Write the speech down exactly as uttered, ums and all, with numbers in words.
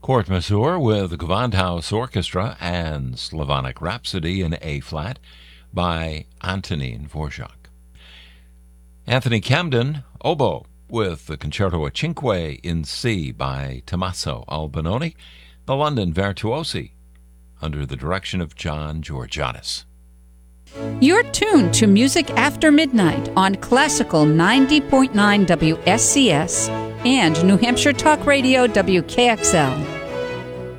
Court Mazur with the Gewandhaus Orchestra and Slavonic Rhapsody in A-flat by Antonín Dvorak. Anthony Camden, oboe, with the Concerto a Cinque in C by Tommaso Albinoni, the London Virtuosi, under the direction of John Georgiadis. You're tuned to Music After Midnight on Classical ninety point nine W S C S and New Hampshire Talk Radio W K X L.